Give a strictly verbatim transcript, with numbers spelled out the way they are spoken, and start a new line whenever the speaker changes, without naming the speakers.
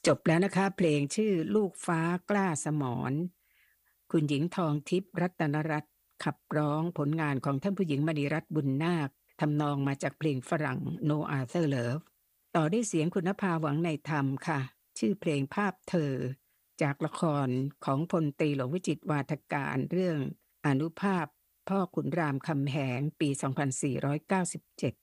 จบแล้วนะคะเพลงชื่อลูกฟ้ากล้าสมรคุณหญิงทองทิพย์รัตนรัตน์ขับร้องผลงานของท่านผู้หญิงมณีรัตน์บุญนาคทำนองมาจากเพลงฝรั่ง No Other Love ต่อด้วยเสียงคุณนภาหวังในธรรมค่ะชื่อเพลงภาพเธอจากละครของพลตรีหลวงวิจิตรวาทการเรื่องอานุภาพพ่อขุนรามคำแหงปีสองพันสี่ร้อยเก้าสิบเจ็ด